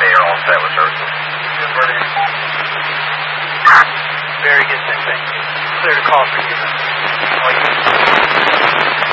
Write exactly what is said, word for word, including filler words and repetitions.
you're all set with her. Very good, thank you. Clear to call for you.